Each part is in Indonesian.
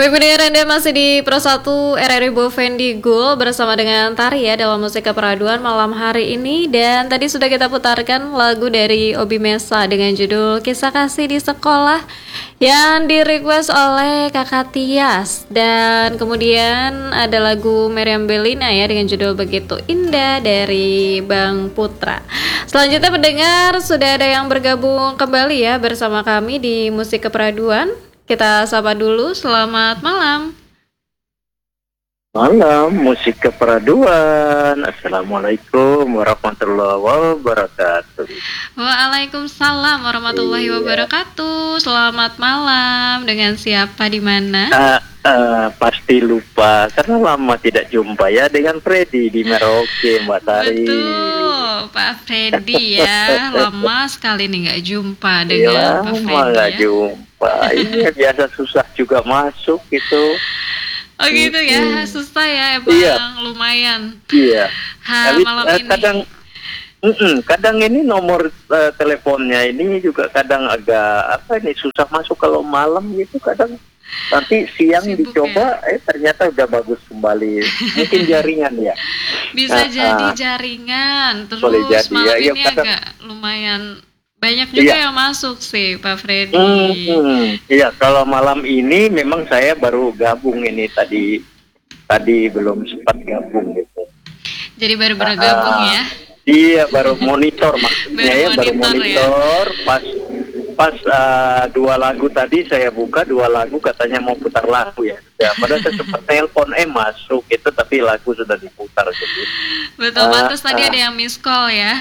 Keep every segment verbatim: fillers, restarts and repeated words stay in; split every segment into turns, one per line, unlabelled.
Baik pendengar, Anda masih di Pro satu R R I Bovendigul bersama dengan Tari ya dalam musik keperaduan malam hari ini. Dan tadi sudah kita putarkan lagu dari Obi Mesa dengan judul Kisah Kasih di Sekolah yang di-request oleh Kakak Tias. Dan kemudian ada lagu Meriam Bellina ya dengan judul Begitu Indah dari Bang Putra. Selanjutnya pendengar, sudah ada yang bergabung kembali ya bersama kami di musik keperaduan. Kita sapa dulu, selamat malam.
Malam, musik keperaduan. Assalamualaikum warahmatullahi wabarakatuh.
Waalaikumsalam warahmatullahi
Iya.
wabarakatuh. Selamat malam. Dengan siapa di mana?
Uh, uh, pasti lupa karena lama tidak jumpa ya dengan Freddy di Merauke, Mbak Tari.
Betul, Pak Freddy ya. Lama sekali nih nggak jumpa
Iya,
dengan Pak
lama
Freddy
nggak
ya.
jumpa. Ini biasa susah juga masuk gitu.
Oh gitu ya,
Hmm.
susah ya emang
Iya.
lumayan.
Iya.
Ha,
Tapi
malam
uh,
ini.
kadang mm-mm, kadang ini nomor uh, teleponnya ini juga kadang agak apa ini susah masuk kalau malam gitu, kadang nanti siang
Sibuk
dicoba eh ternyata udah bagus kembali. Mungkin jaringan ya.
Bisa
Ah,
jadi
ah.
jaringan. Terus
Boleh jadi,
malam
ya, iya,
ini
kadang-
agak lumayan banyak juga
Iya.
yang masuk sih Pak Freddy.
Hmm, iya, kalau malam ini memang saya baru gabung ini tadi tadi belum sempat gabung gitu.
Jadi baru bergabung
Ah,
ya.
Iya, baru monitor maksudnya
Baru
ya, baru
monitor,
monitor pas pas ah, dua lagu tadi saya buka dua lagu katanya mau putar lagu ya. Ya, padahal saya sempat telepon eh masuk itu tapi lagu sudah diputar gitu.
Betul,
Ah,
pantas tadi
ah.
ada yang miss call ya.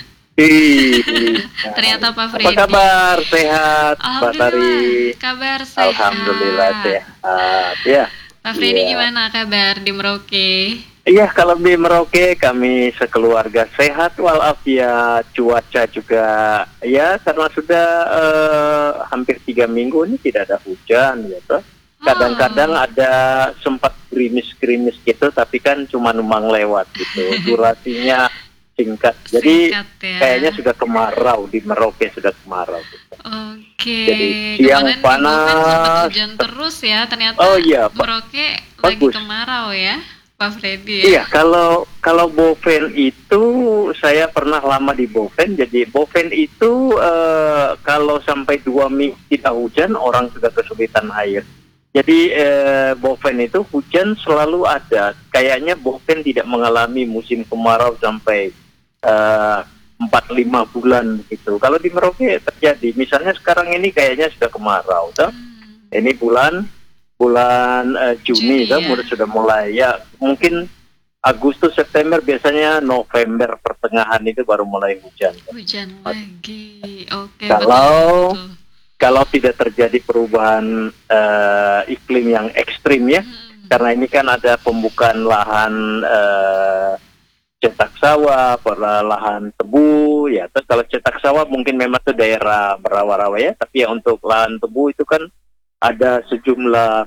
Ih,
Ternyata Pak
Apa
Freddy.
kabar? Sehat, Mbak Tari?
Alhamdulillah, kabar sehat.
Alhamdulillah sehat. Ya.
Pak Freddy
Iya.
gimana kabar di Merauke?
Iya, kalau di Merauke kami sekeluarga sehat walafiat, cuaca juga ya karena sudah eh, hampir tiga minggu ini tidak ada hujan gitu. Kadang-kadang
Oh.
ada sempat gerimis-gerimis gitu, tapi kan cuma numpang lewat gitu. Durasinya singkat. Jadi
Singkat ya.
kayaknya sudah kemarau di Merauke sudah kemarau. Gitu.
Oke.
Jadi siang
Kemarin di
panas.
Boven sempat hujan terus ya. Ternyata
Oh iya, Pak.
Merauke lagi
Bagus.
kemarau ya, Pak Freddy. Ya?
Iya, kalau kalau Boven itu saya pernah lama di Boven. Jadi Boven itu eh, kalau sampai dua minggu tidak hujan orang sudah kesulitan air. Jadi eh, Boven itu hujan selalu ada. Kayaknya Boven tidak mengalami musim kemarau sampai eh, empat lima bulan gitu. Kalau di Merauke terjadi. Misalnya sekarang ini kayaknya sudah kemarau, toh.
Hmm.
Ini bulan bulan eh, Juni,
Juni,
kan
ya.
sudah mulai ya mungkin Agustus September biasanya November pertengahan itu baru mulai hujan.
Hujan lagi. Oke,
Kalau-
betul, betul.
Kalau tidak terjadi perubahan eh, iklim yang ekstrim ya,
Hmm.
karena ini kan ada pembukaan lahan eh, cetak sawah, per- lahan tebu ya. Terus kalau cetak sawah mungkin memang itu daerah berawa-rawa ya, tapi ya untuk lahan tebu itu kan ada sejumlah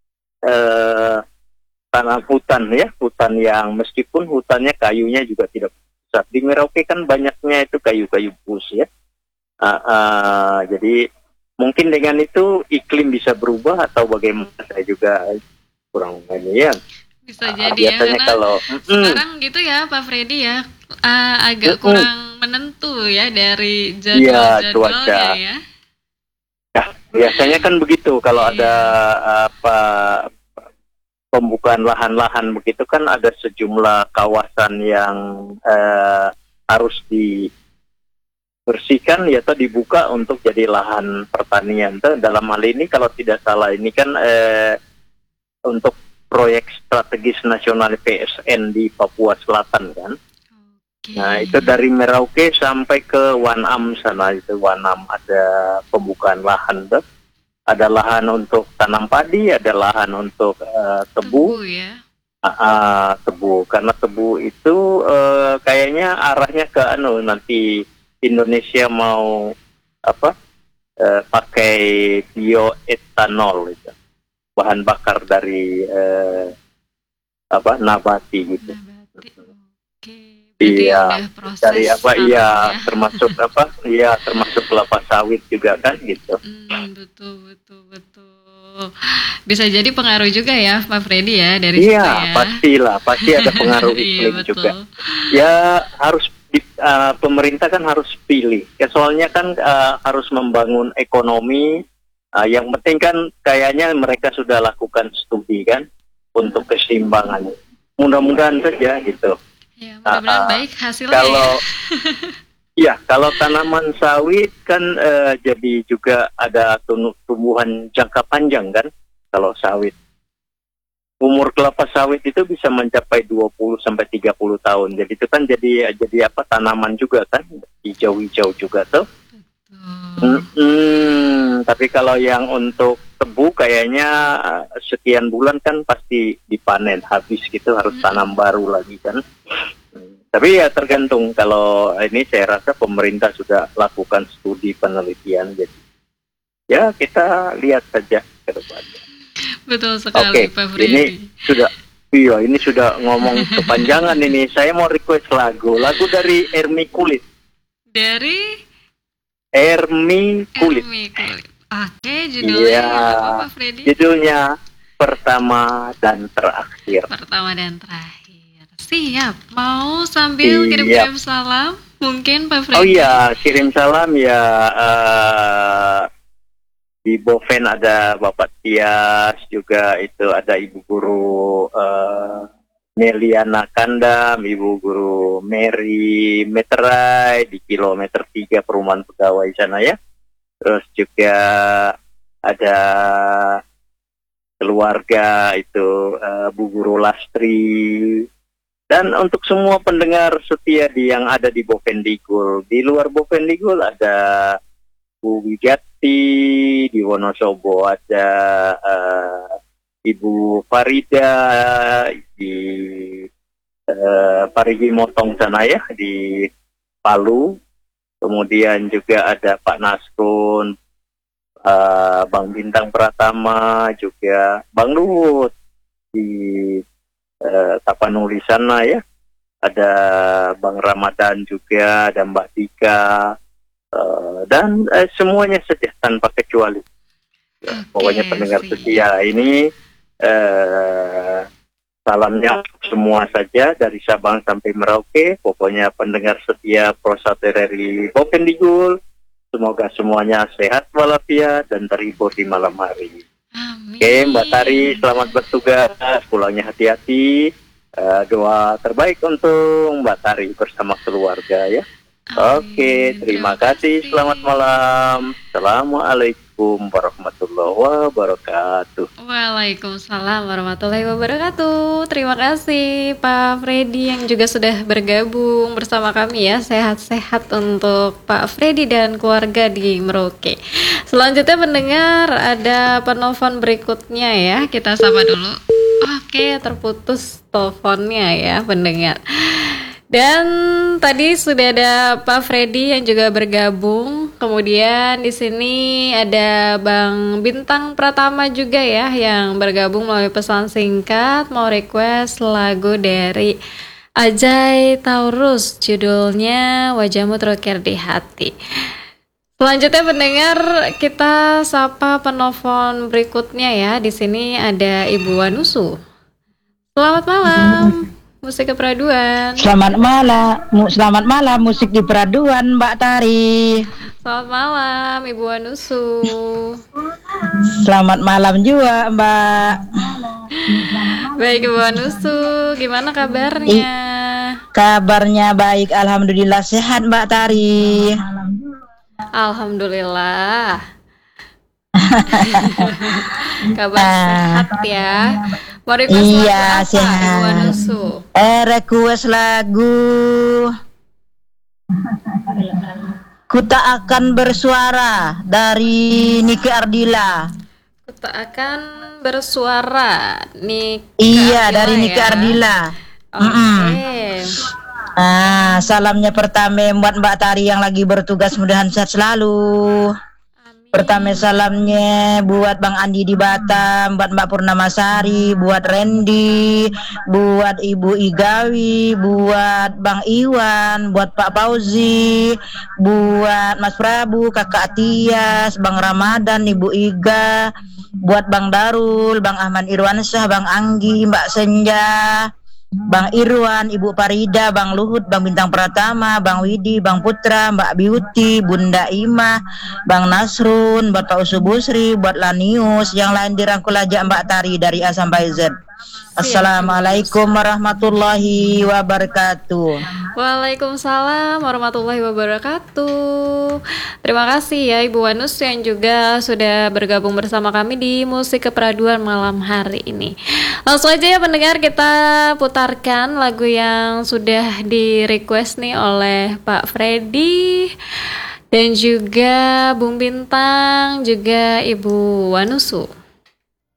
eh, tanah hutan ya, hutan yang meskipun hutannya kayunya juga tidak besar. Di Merauke kan banyaknya itu kayu-kayu bus ya. Ah, ah, jadi mungkin dengan itu iklim bisa berubah atau bagaimana, saya juga kurang ini ya.
Bisa
Ah,
jadi ya,
biasanya
karena
kalau mm-mm,
sekarang gitu ya Pak Freddy ya, uh, agak
Mm-mm.
kurang menentu ya dari
Iya,
jadwal-jadwalnya
cuaca.
ya.
ya, biasanya kan begitu kalau
Iya.
ada apa pembukaan lahan-lahan begitu kan ada sejumlah kawasan yang eh, harus dibersihkan ya atau dibuka untuk jadi lahan pertanian. Tuh, dalam hal ini kalau tidak salah ini kan eh, untuk proyek strategis nasional P S N di Papua Selatan kan.
Oke.
Nah itu dari Merauke sampai ke Wanam sana, itu Wanam ada pembukaan lahan tuh. Ada lahan untuk tanam padi, ada lahan untuk eh, tebu,
Tebu ya.
Ah, ah, tebu. Karena tebu itu eh, kayaknya arahnya ke anu nanti Indonesia mau apa eh, pakai bioetanol itu, bahan bakar dari eh, apa nabati gitu.
Nabati. Oke. Berarti
Iya,
udah proses
dari apa
tanam
iya
ya.
termasuk apa iya termasuk kelapa sawit juga kan gitu.
Hmm, betul betul betul. Oh, bisa jadi pengaruh juga ya Pak Freddy ya dari situ
Iya,
ya.
pastilah, pasti ada pengaruh
Iya,
iklim
betul.
juga. Ya harus di, uh, pemerintah kan harus pilih. Ya, soalnya kan uh, harus membangun ekonomi. Uh, yang penting kan kayaknya mereka sudah lakukan studi kan untuk keseimbangan. Mudah-mudahan saja gitu.
Ya, mudah-mudahan
Uh,
baik hasilnya
kalau
ya.
ya kalau tanaman sawit kan uh, jadi juga ada tumbuh- tumbuhan jangka panjang kan kalau sawit. Umur kelapa sawit itu bisa mencapai dua puluh sampai tiga puluh tahun. Jadi itu kan jadi jadi apa tanaman juga kan, hijau-hijau juga tuh.
Tuh.
Mm-mm. Tapi kalau yang untuk tebu kayaknya uh, sekian bulan kan pasti dipanen habis gitu, harus tanam baru lagi kan. Hmm. Tapi ya tergantung, kalau ini saya rasa pemerintah sudah lakukan studi penelitian, jadi ya kita lihat saja ke depannya.
Betul
Oke,
sekali Pak Freddy.
ini sudah, iya ini sudah ngomong kepanjangan ini. Saya mau request lagu, lagu dari Ermi Kulit.
Dari
Ermi Kulit.
Ermi Kulit. Oke, judulnya
Iya,
apa Pak Freddy?
judulnya Pertama dan Terakhir.
Pertama dan terakhir. Siap. Mau sambil
Siap.
kirim-kirim salam mungkin Pak Freddy?
Oh iya, kirim salam ya. Uh, di Boven ada Bapak Tias, juga itu ada Ibu Guru uh, Meliana Kandam, Ibu Guru Mary Meterai di kilometer tiga Perumahan Pegawai sana ya. Terus juga ada keluarga itu uh, Bu Guru Lastri. Dan untuk semua pendengar setia di yang ada di Bovendigul, di luar Bovendigul ada Bu Wigati, di Wonosobo ada uh, Ibu Farida, di uh, Parigi Motong sana ya, di Palu. Kemudian juga ada Pak Naskun, uh, Bang Bintang Pratama, juga Bang Luhut di Uh, Tapanuli sana ya, ada Bang Ramadan juga, ada Mbak Dika, uh, dan uh, semuanya saja tanpa kecuali. Ya,
Oke,
pokoknya pendengar
siap.
setia ini uh, salamnya semua saja dari Sabang sampai Merauke. Pokoknya pendengar setia Prosate R R I Bovendigul, semoga semuanya sehat walafiat dan terhibur di malam hari.
Amin.
Oke, Mbak Tari, selamat bertugas, pulangnya hati-hati. Uh, doa terbaik untuk Mbak Tari bersama keluarga ya.
Amin.
Oke, terima kasih. Selamat malam. Assalamualaikum warahmatullahi wabarakatuh.
Waalaikumsalam warahmatullahi wabarakatuh. Terima kasih Pak Freddy yang juga sudah bergabung bersama kami ya. Sehat-sehat untuk Pak Freddy dan keluarga di Merauke. Selanjutnya pendengar ada penelpon berikutnya ya. Kita sapa dulu. Oke, terputus teleponnya ya pendengar. Dan tadi sudah ada Pak Freddy yang juga bergabung. Kemudian di sini ada Bang Bintang Pratama juga ya yang bergabung melalui pesan singkat, mau request lagu dari Ajay Taurus, judulnya Wajahmu Terukir di Hati. Selanjutnya pendengar, kita sapa penelpon berikutnya ya. Di sini ada Ibu Wanusu. Selamat malam. Musik Keperaduan.
Selamat malam, mu- selamat malam musik di Peraduan, Mbak Tari.
Selamat malam Ibu Wanusu.
Selamat malam juga, Mbak.
Baik Ibu Wanusu, gimana kabarnya?
Kabarnya baik, alhamdulillah sehat, Mbak Tari.
Alhamdulillah. Kabar
Ah.
sehat ya. Mau request lagu
Iya,
apa Ibu
sehat.
Wanusu?
Eh, request lagu Ku Tak Akan Bersuara dari Nike Ardila.
Ku tak akan bersuara nih.
Iya, dari Nike Ardila.
Oke.
Mm-mm. Ah, salamnya pertama buat Mbak Tari yang lagi bertugas, mudahan sehat selalu. Pertama salamnya buat Bang Andi di Batam, buat Mbak Purnamasari, buat Randy, buat Ibu Igawi, buat Bang Iwan, buat Pak Fauzi, buat Mas Prabu, Kakak Tias, Bang Ramadan, Ibu Iga, buat Bang Darul, Bang Ahmad Irwansyah, Bang Anggi, Mbak Senja, Bang Irwan, Ibu Parida, Bang Luhut, Bang Bintang Pratama, Bang Widi, Bang Putra, Mbak Beauty, Bunda Ima, Bang Nasrun, buat Pak Usubusri, buat Lanius, yang lain dirangkul aja Mbak Tari dari A sampai Z. Assalamualaikum warahmatullahi wabarakatuh.
Waalaikumsalam warahmatullahi wabarakatuh. Terima kasih ya Ibu Wanus yang juga sudah bergabung bersama kami di Musik Keperaduan malam hari ini. Langsung aja ya pendengar, kita putarkan lagu yang sudah di request nih oleh Pak Freddy dan juga Bung Bintang, juga Ibu Wanusu.